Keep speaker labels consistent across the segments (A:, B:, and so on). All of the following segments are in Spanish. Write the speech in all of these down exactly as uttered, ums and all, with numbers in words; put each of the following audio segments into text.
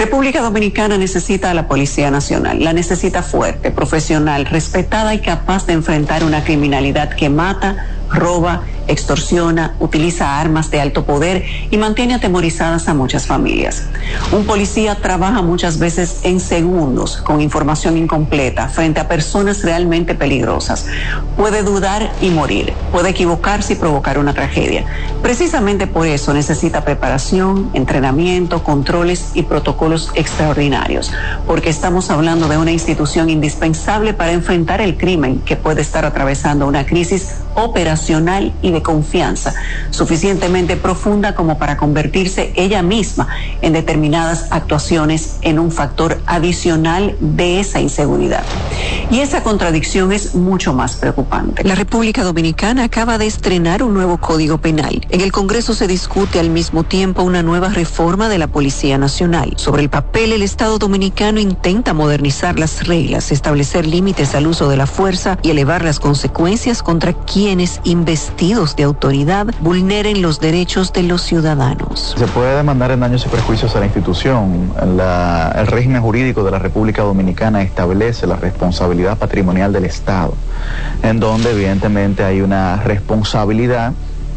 A: República Dominicana necesita a la Policía Nacional, la necesita fuerte, profesional, respetada y capaz de enfrentar una criminalidad que mata, roba, extorsiona, utiliza armas de alto poder y mantiene atemorizadas a muchas familias. Un policía trabaja muchas veces en segundos con información incompleta frente a personas realmente peligrosas. Puede dudar y morir, puede equivocarse y provocar una tragedia. Precisamente por eso necesita preparación, entrenamiento, controles y protocolos extraordinarios, porque estamos hablando de una institución indispensable para enfrentar el crimen que puede estar atravesando una crisis operacional y de confianza suficientemente profunda como para convertirse ella misma en determinadas actuaciones en un factor adicional de esa inseguridad. Y esa contradicción es mucho más preocupante. La República Dominicana acaba de estrenar un nuevo Código Penal. En el Congreso se discute al mismo tiempo una nueva reforma de la Policía Nacional. Sobre el papel, el Estado dominicano intenta modernizar las reglas, establecer límites al uso de la fuerza y elevar las consecuencias contra quienes, investidos de autoridad, vulneren los derechos de los ciudadanos.
B: Se puede demandar en daños y perjuicios a la institución. La, el régimen jurídico de la República Dominicana establece la responsabilidad patrimonial del Estado, en donde evidentemente hay una responsabilidad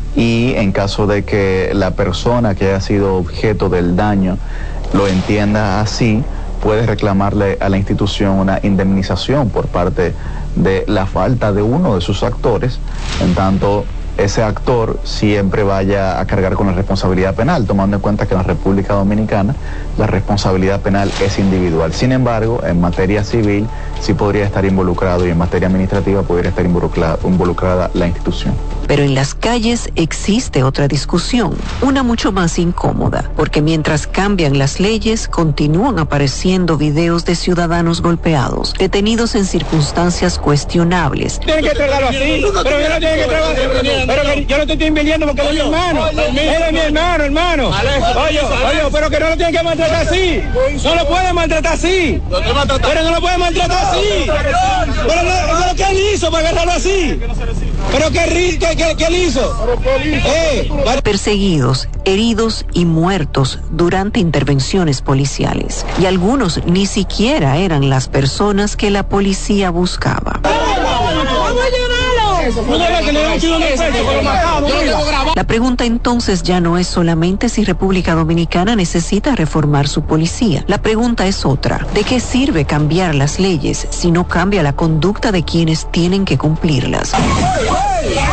B: y en caso de que la persona que haya sido objeto del daño lo entienda así, puede reclamarle a la institución una indemnización por parte de la falta de uno de sus actores, en tanto ese actor siempre vaya a cargar con la responsabilidad penal, tomando en cuenta que en la República Dominicana la responsabilidad penal es individual. Sin embargo, en materia civil sí podría estar involucrado y en materia administrativa podría estar involucrada, involucrada la institución.
A: Pero en las calles existe otra discusión, una mucho más incómoda, porque mientras cambian las leyes, continúan apareciendo videos de ciudadanos golpeados, detenidos en circunstancias cuestionables.
C: Tienen que tratarlo así, pero yo no tienen que tratarlo así, pero que yo no te estoy invirtiendo porque es mi hermano, él es mi hermano, hermano. Oye, oye, pero que no lo tienen que maltratar así, no lo pueden maltratar así, pero no lo pueden maltratar así, pero no, lo que él hizo para agarrarlo así. Pero qué, qué, qué, qué él hizo. Eh,
A: Perseguidos, heridos y muertos durante intervenciones policiales. Y algunos ni siquiera eran las personas que la policía buscaba. La pregunta entonces ya no es solamente si República Dominicana necesita reformar su policía. La pregunta es otra. ¿De qué sirve cambiar las leyes si no cambia la conducta de quienes tienen que cumplirlas?